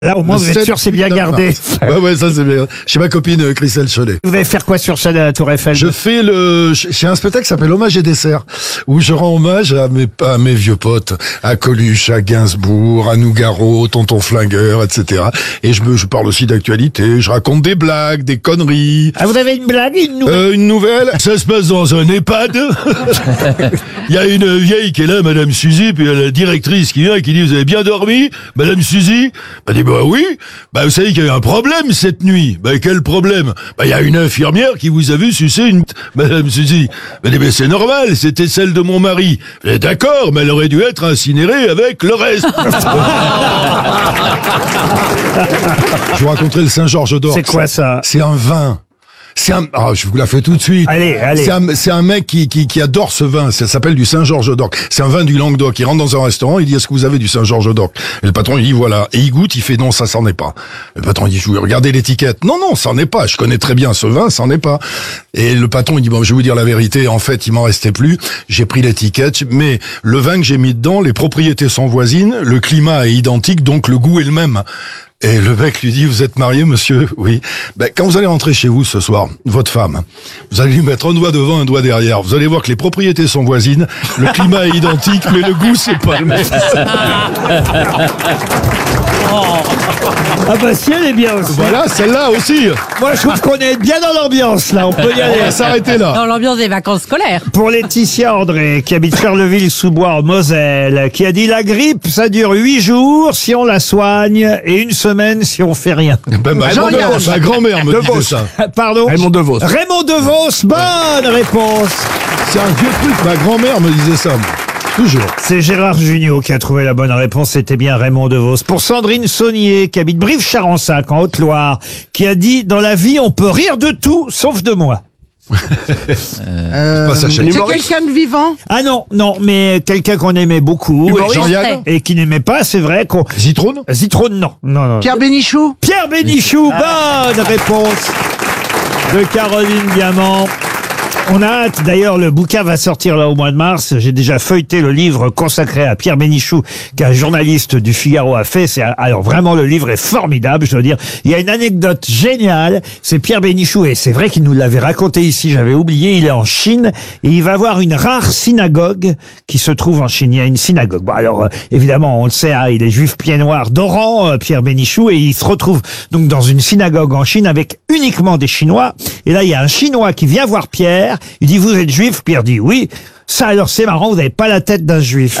Là, au moins, vous êtes sûr, c'est bien gardé. Ouais, ça c'est bien. Chez ma copine Christelle Cholet. Vous allez faire quoi sur scène à la Tour Eiffel? Je fais j'ai un spectacle qui s'appelle Hommage et dessert, où je rends hommage à mes vieux potes, à Coluche, à Gainsbourg, à Nougaro, Tonton Flingueur, etc. Et je parle aussi d'actualité, je raconte des blagues, des conneries. Ah, vous avez une blague, une nouvelle? Une nouvelle. Ça se passe dans un EHPAD. Il y a une vieille qui est là, Madame Suzy, puis il y a la directrice qui vient et qui dit: vous avez bien dormi, Madame Suzy? Elle dit: bah oui. Bah, vous savez qu'il y a eu un problème cette nuit. Bah, quel problème? Bah, il y a une infirmière qui vous a vu sucer une Madame Suzy. Elle dit: mais c'est normal, c'était celle de mon mari. Elle dit: d'accord, mais elle aurait dû être incinérée avec le reste. Je vous raconterai le Saint-Georges d'Orx. C'est quoi ça? C'est un vin. Je vous la fais tout de suite. Allez. C'est un mec qui adore ce vin. Ça s'appelle du Saint-Georges d'Orx. C'est un vin du Languedoc. Il rentre dans un restaurant, il dit: est-ce que vous avez du Saint-Georges d'Orx? Et le patron, il dit: voilà. Et il goûte, il fait: non, ça s'en est pas. Le patron, il dit: regardez l'étiquette. Non, ça en est pas. Je connais très bien ce vin, ça en est pas. Et le patron, il dit: bon, je vais vous dire la vérité. En fait, il m'en restait plus. J'ai pris l'étiquette, mais le vin que j'ai mis dedans, les propriétés sont voisines, le climat est identique, donc le goût est le même. Et le mec lui dit: vous êtes marié, monsieur? Oui. Ben, quand vous allez rentrer chez vous ce soir, votre femme, vous allez lui mettre un doigt devant, un doigt derrière. Vous allez voir que les propriétés sont voisines, le climat est identique, mais le goût, c'est pas le même. Ah bah si, elle est bien aussi. Voilà, celle-là aussi. Moi, je trouve qu'on est bien dans l'ambiance, là. On peut y aller. On va s'arrêter là. Dans l'ambiance des vacances scolaires. Pour Laetitia André, qui habite Charleville-sous-Bois en Moselle, qui a dit: la grippe, ça dure 8 jours si on la soigne et 1 semaine si on fait rien. Ben, ma grand-mère me disait ça. Pardon? Raymond DeVos. Raymond DeVos, bonne réponse. C'est un vieux truc, ma grand-mère me disait ça. Toujours. C'est Gérard Jugnot qui a trouvé la bonne réponse, c'était bien Raymond DeVos. Pour Sandrine Saunier, qui habite Brive-Charensac en Haute-Loire, qui a dit: dans la vie, on peut rire de tout, sauf de moi. C'est quelqu'un de vivant? Ah non, mais quelqu'un qu'on aimait beaucoup. Jean-Yann. Et qui n'aimait pas, c'est vrai qu'on... Zitrone? Zitrone, non. Pierre Bénichou? Pierre Bénichou, bonne réponse de Caroline Diamant. On a hâte, d'ailleurs, le bouquin va sortir là au mois de mars. J'ai déjà feuilleté le livre consacré à Pierre Bénichou, qu'un journaliste du Figaro a fait. Alors vraiment, le livre est formidable, je dois dire. Il y a une anecdote géniale. C'est Pierre Bénichou, et c'est vrai qu'il nous l'avait raconté ici, j'avais oublié. Il est en Chine et il va voir une rare synagogue qui se trouve en Chine. Il y a une synagogue. Bon, alors évidemment, on le sait, hein, il est juif pied noir d'Oran, Pierre Bénichou, et il se retrouve donc dans une synagogue en Chine avec uniquement des Chinois. Et là, il y a un Chinois qui vient voir Pierre. Il dit: vous êtes juif? Pierre dit: oui. Ça, alors, c'est marrant, vous n'avez pas la tête d'un juif.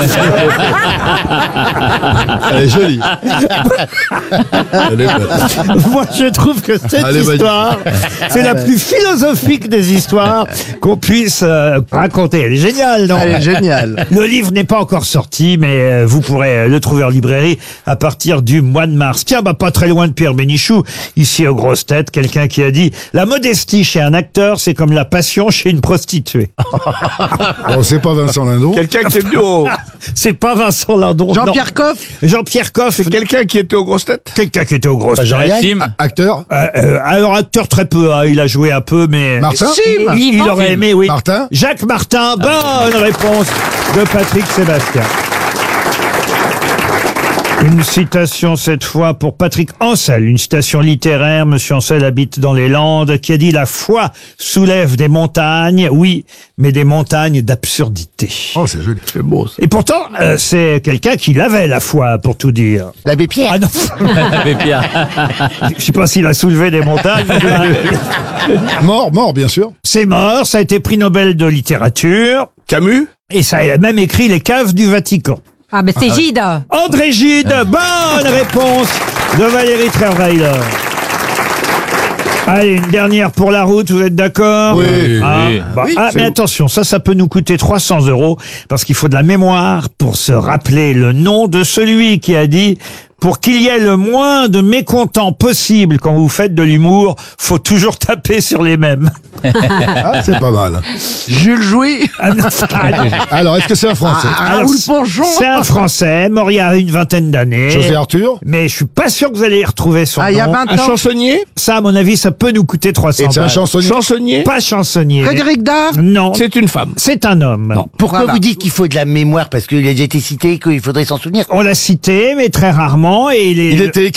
Elle est jolie. Elle est belle. Moi, je trouve que cette histoire, c'est la plus philosophique des histoires qu'on puisse raconter. Elle est géniale, non? Elle est géniale. Le livre n'est pas encore sorti, mais vous pourrez le trouver en librairie à partir du mois de mars. Tiens, pas très loin de Pierre Bénichou, ici aux grosses têtes, quelqu'un qui a dit: la modestie chez un acteur, c'est comme la passion chez une prostituée. Bon, c'est pas Vincent Lindon. Quelqu'un qui était au... C'est pas Vincent Lindon. Jean-Pierre Coff? Jean-Pierre Coff. C'est quelqu'un qui était aux grosses têtes. Quelqu'un qui était aux grosses têtes. Acteur. Alors, acteur très peu, hein, il a joué un peu, mais... Martin. Il aurait aimé, oui. Martin. Jacques Martin, bonne réponse de Patrick Sébastien. Une citation cette fois pour Patrick Ancel, une citation littéraire. Monsieur Ancel habite dans les Landes, qui a dit: la foi soulève des montagnes, oui, mais des montagnes d'absurdité. Oh, c'est joli. C'est beau, ça. Et pourtant, c'est quelqu'un qui l'avait, la foi, pour tout dire. L'abbé Pierre? Ah non. Je sais pas s'il a soulevé des montagnes. Mort, bien sûr. C'est mort, ça a été prix Nobel de littérature. Camus? Et ça a même écrit Les caves du Vatican. Ah, mais c'est Gide. André Gide, bonne réponse de Valérie Trierweiler. Allez, une dernière pour la route, vous êtes d'accord? Oui. Mais attention, ça peut nous coûter 300 €, parce qu'il faut de la mémoire pour se rappeler le nom de celui qui a dit: pour qu'il y ait le moins de mécontents possible quand vous faites de l'humour, faut toujours taper sur les mêmes. Ah, c'est pas mal. Jules Jouy? Alors, est-ce que c'est un Français? Raoul Ponjon? C'est un Français, mort il y a une vingtaine d'années. José Arthur? Mais je suis pas sûr que vous allez y retrouver son nom. Il y a 20 Un ans. chansonnier? Ça, à mon avis, ça peut nous coûter 300 Et c'est un balles. chansonnier? Chansonnier? Pas chansonnier. Frédéric Dard? Non. C'est une femme. C'est un homme. Non. Pourquoi Voilà. vous dites qu'il faut de la mémoire? Parce qu'il a déjà été cité et qu'il faudrait s'en souvenir. On l'a cité, mais très rarement. Et Il était